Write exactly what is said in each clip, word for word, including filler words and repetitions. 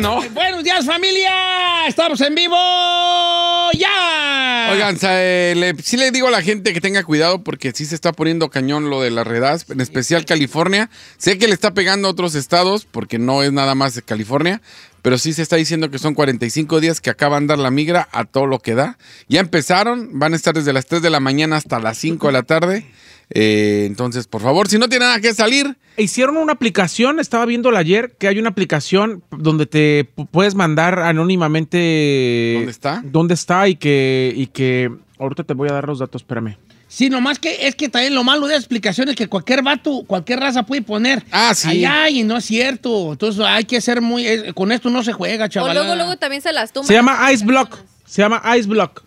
no. Buenos días, familia. Estamos en vivo ya. Oigan, eh, le, sí le digo a la gente que tenga cuidado porque sí se está poniendo cañón lo de las redadas, en especial California. Sé que le está pegando a otros estados porque no es nada más de California, pero sí se está diciendo que son cuarenta y cinco días que acaban de dar la migra a todo lo que da. Ya empezaron, van a estar desde las tres de la mañana hasta las cinco de la tarde. Eh, entonces, por favor, si no tiene nada que salir. Hicieron una aplicación, estaba viéndola ayer, que hay una aplicación donde te p- puedes mandar anónimamente... ¿Dónde está? ¿Dónde está? Y que, y que... Ahorita te voy a dar los datos, espérame. Sí, nomás que es que también lo malo de la explicación es que cualquier vato, cualquier raza puede poner. Ah, sí. Ay, ay, y no es cierto. Entonces hay que ser muy... es- con esto no se juega, O chaval. luego, luego también se las tumban. Se llama Ice Block. Se llama Ice Block.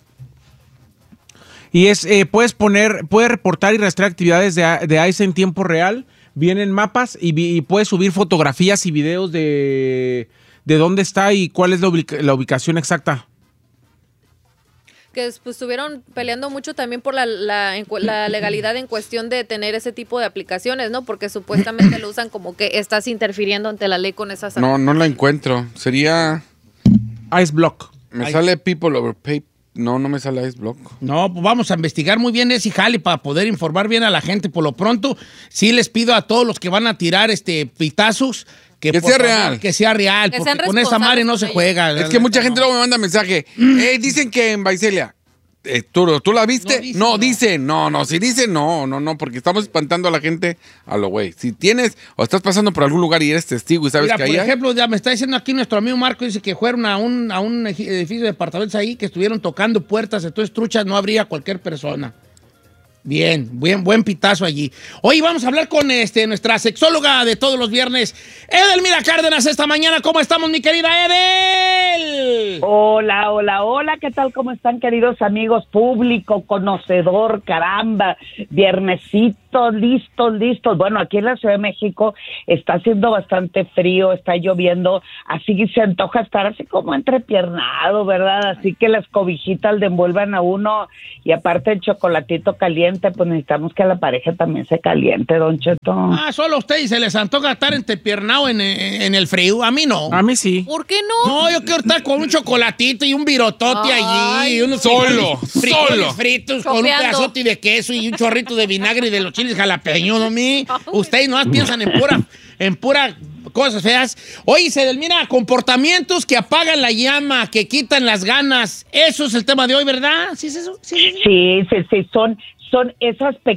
Y es, eh, puedes poner, puedes reportar y rastrear actividades de, de ICE en tiempo real. Vienen mapas y, vi- y puedes subir fotografías y videos de, de dónde está y cuál es la, ubica- la ubicación exacta. Que pues, estuvieron peleando mucho también por la, la, en cu- la legalidad en cuestión de tener ese tipo de aplicaciones, ¿no? Porque supuestamente lo usan como que estás interfiriendo ante la ley con esas No, no la encuentro. Sería... Ice Block. Me Ay. sale People Over Pay. No, no me sale Ice Block. No, pues vamos a investigar muy bien ese jale para poder informar bien a la gente. Por lo pronto, sí les pido a todos los que van a tirar este pitazos que, Que por sea favor, real. Que sea real, Que porque sean con esa madre no responsables se con juega. Es que mucha gente no. luego me manda mensaje. Eh, dicen que en Baicelia. Eh, ¿tú, ¿Tú la viste? No, dicen, no, no. dicen. No, no. Si dicen, no, no, no. Porque estamos espantando a la gente a lo güey. Si tienes o estás pasando por algún lugar y eres testigo y sabes Mira, que por ahí hay- ejemplo, ya me está diciendo aquí nuestro amigo Marco, dice que fueron a un, a un eji- edificio de departamentos ahí, que estuvieron tocando puertas, entonces truchas no habría cualquier persona. Bien, buen, buen pitazo allí. Hoy vamos a hablar con este, nuestra sexóloga de todos los viernes, Edelmira Cárdenas, esta mañana. ¿Cómo estamos, mi querida Edel? Hola, hola, hola, ¿qué tal? ¿Cómo están, queridos amigos? Público, conocedor, caramba, viernesito, listos, listos. Bueno, aquí en la Ciudad de México está haciendo bastante frío, está lloviendo, así que se antoja estar así como entrepiernado, ¿verdad? Así que las cobijitas le envuelvan a uno y aparte el chocolatito caliente, pues necesitamos que la pareja también se caliente, don Cheto. Ah, solo a ustedes se les antoja estar entrepiernado en, en, en el frío. A mí no. A mí sí. ¿Por qué no? No, yo quiero estar con un chocolatito y un virotote Ay, allí. Y unos solo, frijoles- frijoles solo. fritos con un Chopeando. pedazote de queso y un chorrito de vinagre y de los chiles jalapeños, ¿no? Mi? Ustedes no piensan en pura, en pura cosas feas. Oye, Edelmira, comportamientos que apagan la llama, que quitan las ganas. Eso es el tema de hoy, ¿verdad? ¿Sí es eso? ¿Sí es eso? Sí, sí, sí, son, son esas pequeñas